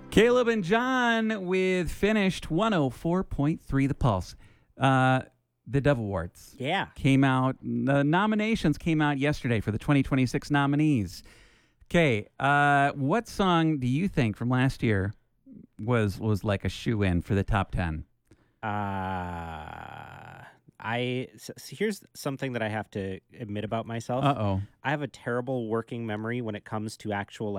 Caleb and John with finished 104.3 The Pulse. The Dove Awards came out. The nominations came out yesterday for the 2026 nominees. Okay, what song do you think from last year was like a shoe-in for the top 10? So here's something that I have to admit about myself. Uh-oh. I have a terrible working memory when it comes to actual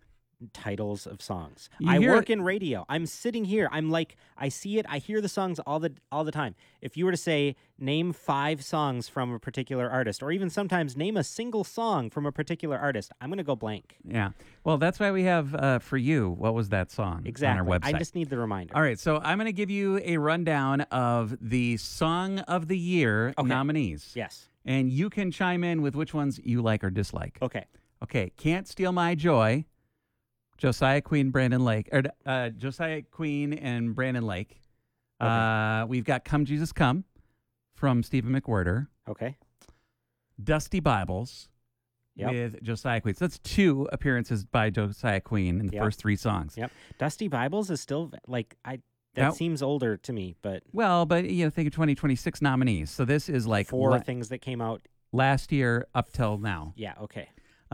titles of songs. You I hear work it- in radio. I'm sitting here. I'm like, I see it. I hear the songs all the time. If you were to say, name 5 songs from a particular artist, or even sometimes name a single song from a particular artist, I'm going to go blank. Yeah. Well, that's why we have For You, what was that song Exactly. on our website. I just need the reminder. All right, so I'm going to give you a rundown of the Song of the Year nominees. Yes. And you can chime in with which ones you like or dislike. Okay. Okay, Can't Steal My Joy, Josiah Queen, Brandon Lake, or Josiah Queen and Brandon Lake. Okay. We've got Come Jesus Come from Stephen McWhirter. Okay. Dusty Bibles with Josiah Queen. So that's 2 appearances by Josiah Queen in the first 3 songs. Yep. Dusty Bibles is still that seems older to me, but Well, but think of 2026 nominees. So this is like 4 things that came out last year up till now. Yeah, okay.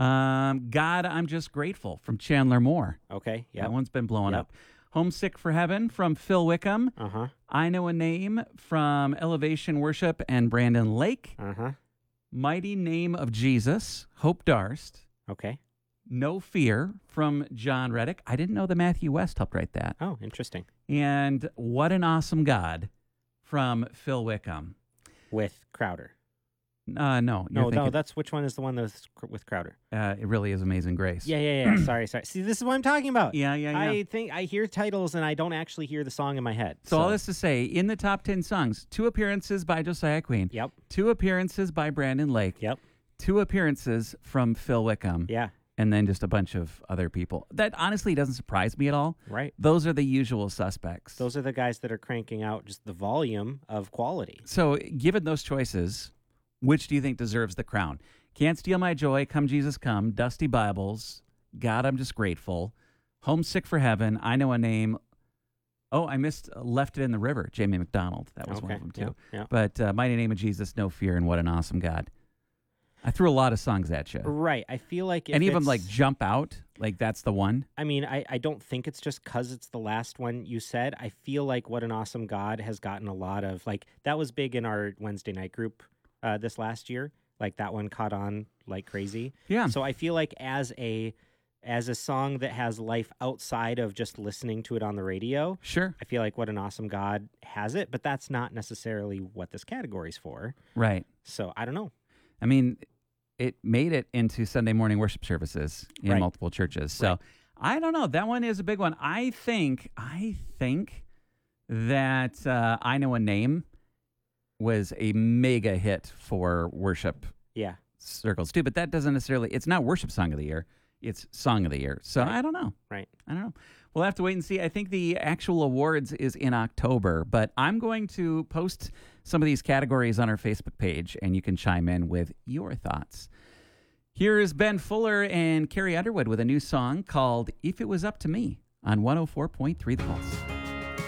God, I'm Just Grateful from Chandler Moore. Okay, yeah. That one's been blowing up. Homesick for Heaven from Phil Wickham. Uh-huh. I Know a Name from Elevation Worship and Brandon Lake. Uh-huh. Mighty Name of Jesus, Hope Darst. Okay. No Fear from John Reddick. I didn't know that Matthew West helped write that. Oh, interesting. And What an Awesome God from Phil Wickham. With Crowder. No. No, that's which one is the one that's with Crowder? It really is Amazing Grace. Yeah. Sorry. See, this is what I'm talking about. Yeah. I think I hear titles and I don't actually hear the song in my head. So all this to say, in the top 10 songs, 2 appearances by Josiah Queen. Yep. 2 appearances by Brandon Lake. Yep. 2 appearances from Phil Wickham. Yeah. And then just a bunch of other people. That honestly doesn't surprise me at all. Right. Those are the usual suspects. Those are the guys that are cranking out just the volume of quality. So given those choices, which do you think deserves the crown? Can't Steal My Joy, Come Jesus Come, Dusty Bibles, God, I'm Just Grateful, Homesick for Heaven, I Know a Name. Oh, I missed Left It in the River, Jamie McDonald. That was one of them too. Yeah. But Mighty Name of Jesus, No Fear, and What an Awesome God. I threw a lot of songs at you. Right. I feel like if any of them it's- jump out? Like that's the one? I mean, I don't think it's just because it's the last one you said. I feel like What an Awesome God has gotten a lot of, that was big in our Wednesday night group this last year. Like that one caught on like crazy. Yeah. So I feel like as a song that has life outside of just listening to it on the radio, Sure. I feel like What an Awesome God has it, but that's not necessarily what this category's for. Right. So I don't know. I mean, it made it into Sunday morning worship services in Right. multiple churches. So Right. I don't know. That one is a big one. I think that I Know a Name was a mega hit for worship Yeah. circles too. But that doesn't necessarily, it's not worship song of the year. It's song of the year. So Right. I don't know. Right. I don't know. We'll have to wait and see. I think the actual awards is in October, but I'm going to post some of these categories on our Facebook page, and you can chime in with your thoughts. Here is Ben Fuller and Carrie Underwood with a new song called If It Was Up to Me on 104.3 The Pulse.